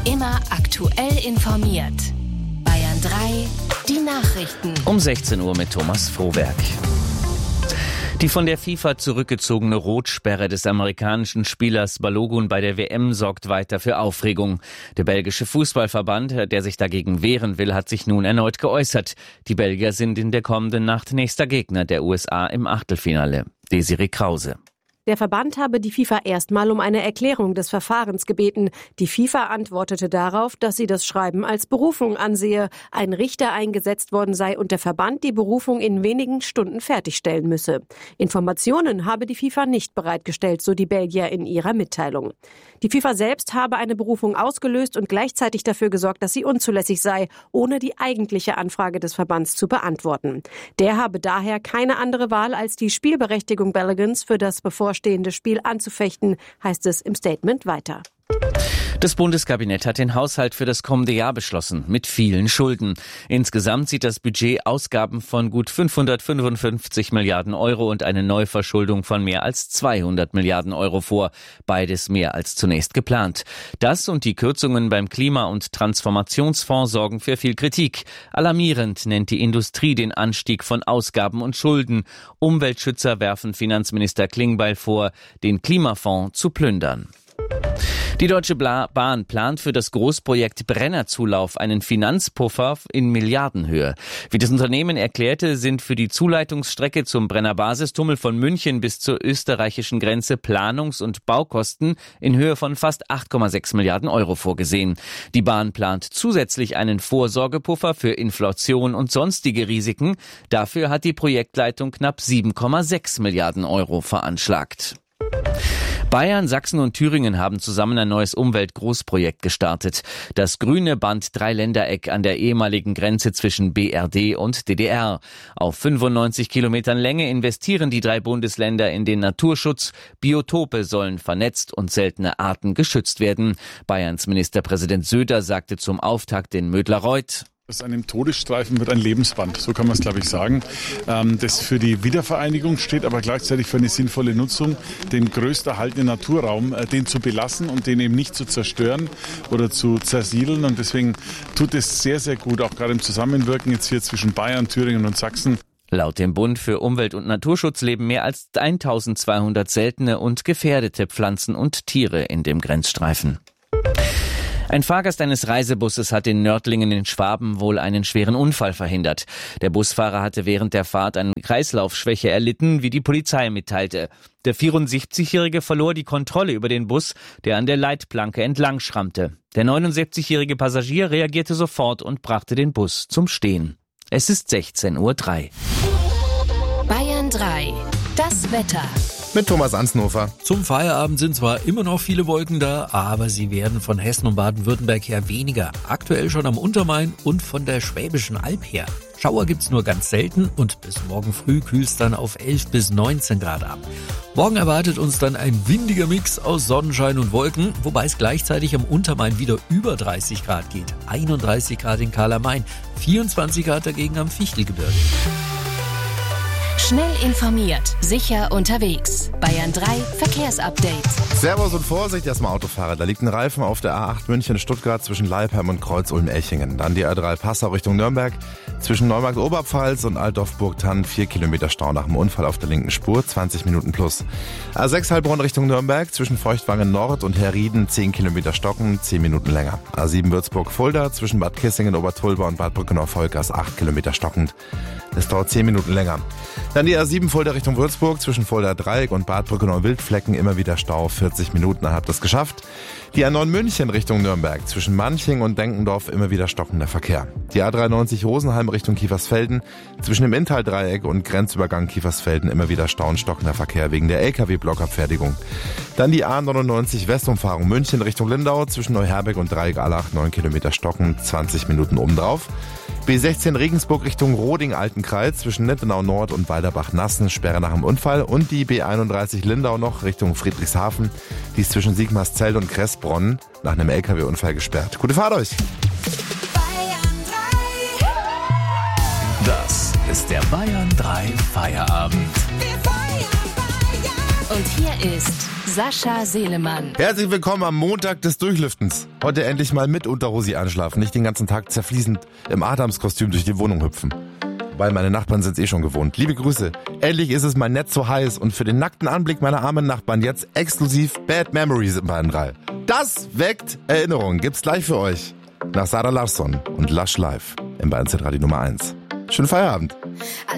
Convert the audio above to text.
Immer aktuell informiert. Bayern 3, die Nachrichten. Um 16 Uhr mit Thomas Frohberg. Die von der FIFA zurückgezogene Rotsperre des amerikanischen Spielers Balogun bei der WM sorgt weiter für Aufregung. Der belgische Fußballverband, der sich dagegen wehren will, hat sich nun erneut geäußert. Die Belgier sind in der kommenden Nacht nächster Gegner der USA im Achtelfinale. Desiree Krause. Der Verband habe die FIFA erstmal um eine Erklärung des Verfahrens gebeten. Die FIFA antwortete darauf, dass sie das Schreiben als Berufung ansehe, ein Richter eingesetzt worden sei und der Verband die Berufung in wenigen Stunden fertigstellen müsse. Informationen habe die FIFA nicht bereitgestellt, so die Belgier in ihrer Mitteilung. Die FIFA selbst habe eine Berufung ausgelöst und gleichzeitig dafür gesorgt, dass sie unzulässig sei, ohne die eigentliche Anfrage des Verbands zu beantworten. Der habe daher keine andere Wahl, als die Spielberechtigung Balogans für das bevorstehende Spiel anzufechten, heißt es im Statement weiter. Das Bundeskabinett hat den Haushalt für das kommende Jahr beschlossen, mit vielen Schulden. Insgesamt sieht das Budget Ausgaben von gut 555 Milliarden Euro und eine Neuverschuldung von mehr als 200 Milliarden Euro vor. Beides mehr als zunächst geplant. Das und die Kürzungen beim Klima- und Transformationsfonds sorgen für viel Kritik. Alarmierend nennt die Industrie den Anstieg von Ausgaben und Schulden. Umweltschützer werfen Finanzminister Klingbeil vor, den Klimafonds zu plündern. Die Deutsche Bahn plant für das Großprojekt Brennerzulauf einen Finanzpuffer in Milliardenhöhe. Wie das Unternehmen erklärte, sind für die Zuleitungsstrecke zum Brennerbasistunnel von München bis zur österreichischen Grenze Planungs- und Baukosten in Höhe von fast 8,6 Milliarden Euro vorgesehen. Die Bahn plant zusätzlich einen Vorsorgepuffer für Inflation und sonstige Risiken. Dafür hat die Projektleitung knapp 7,6 Milliarden Euro veranschlagt. Bayern, Sachsen und Thüringen haben zusammen ein neues Umweltgroßprojekt gestartet. Das grüne Band-Dreiländereck an der ehemaligen Grenze zwischen BRD und DDR. Auf 95 Kilometern Länge investieren die 3 Bundesländer in den Naturschutz. Biotope sollen vernetzt und seltene Arten geschützt werden. Bayerns Ministerpräsident Söder sagte zum Auftakt in Mödlareuth: Aus einem Todesstreifen wird ein Lebensband, so kann man es, glaube ich, sagen, das für die Wiedervereinigung steht, aber gleichzeitig für eine sinnvolle Nutzung, den größterhaltenen Naturraum, den zu belassen und den eben nicht zu zerstören oder zu zersiedeln. Und deswegen tut es sehr, sehr gut, auch gerade im Zusammenwirken jetzt hier zwischen Bayern, Thüringen und Sachsen. Laut dem Bund für Umwelt- und Naturschutz leben mehr als 1200 seltene und gefährdete Pflanzen und Tiere in dem Grenzstreifen. Ein Fahrgast eines Reisebusses hat in Nördlingen in Schwaben wohl einen schweren Unfall verhindert. Der Busfahrer hatte während der Fahrt eine Kreislaufschwäche erlitten, wie die Polizei mitteilte. Der 74-Jährige verlor die Kontrolle über den Bus, der an der Leitplanke entlang schrammte. Der 79-jährige Passagier reagierte sofort und brachte den Bus zum Stehen. Es ist 16:03 Uhr. Bayern 3, das Wetter. Mit Thomas Ansnhofer. Zum Feierabend sind zwar immer noch viele Wolken da, aber sie werden von Hessen und Baden-Württemberg her weniger. Aktuell schon am Untermain und von der Schwäbischen Alb her. Schauer gibt's nur ganz selten und bis morgen früh kühlt's dann auf 11 bis 19 Grad ab. Morgen erwartet uns dann ein windiger Mix aus Sonnenschein und Wolken, wobei es gleichzeitig am Untermain wieder über 30 Grad geht. 31 Grad in Karl am Main, 24 Grad dagegen am Fichtelgebirge. Schnell informiert, sicher unterwegs. Bayern 3 Verkehrsupdate. Servus und Vorsicht erstmal Autofahrer. Da liegt ein Reifen auf der A8 München-Stuttgart zwischen Leipheim und Kreuz-Ulm-Echingen. Dann die A3 Passau Richtung Nürnberg. Zwischen Neumarkt-Oberpfalz und Altdorf-Burgthann 4 Kilometer Stau nach dem Unfall auf der linken Spur, 20 Minuten plus. A6 Heilbronn Richtung Nürnberg. Zwischen Feuchtwangen Nord und Herrieden 10 Kilometer stocken, 10 Minuten länger. A7 Würzburg-Fulda zwischen Bad Kissingen, Obertulba und Bad Brückenau-Volkers 8 Kilometer stockend. Das dauert 10 Minuten länger. Dann die A7 Fulda Richtung Würzburg zwischen Fulda Dreieck und Bad Brückenau-Wildflecken immer wieder Stau, 40 Minuten, dann habt ihr es geschafft. Die A9 München Richtung Nürnberg zwischen Manching und Denkendorf immer wieder stockender Verkehr. Die A93 Rosenheim Richtung Kiefersfelden zwischen dem Inntal-Dreieck und Grenzübergang Kiefersfelden immer wieder Stau und stockender Verkehr wegen der LKW-Blockabfertigung. Dann die A99 Westumfahrung München Richtung Lindau zwischen Neuherberg und Dreieck-Allach 9 Kilometer stocken, 20 Minuten obendrauf. B16 Regensburg Richtung Roding-Altenkreuz zwischen Nettenau Nord und Weiderbach-Nassen, Sperre nach dem Unfall. Und die B31 Lindau noch Richtung Friedrichshafen, die ist zwischen Sigmarszell und Kressbronn nach einem LKW-Unfall gesperrt. Gute Fahrt euch! Das ist der Bayern 3 Feierabend. Und hier ist Sascha Selemann. Herzlich willkommen am Montag des Durchlüftens. Heute endlich mal mit Unterhosi anschlafen, nicht den ganzen Tag zerfließend im Adamskostüm durch die Wohnung hüpfen. Weil meine Nachbarn sind es schon gewohnt. Liebe Grüße, endlich ist es mal nicht so heiß und für den nackten Anblick meiner armen Nachbarn jetzt exklusiv Bad Memories in Bayern 3. Das weckt Erinnerungen, gibt's gleich für euch. Nach Sarah Larsson und Lush Live im Bayern Z Radio Nummer 1. Schönen Feierabend.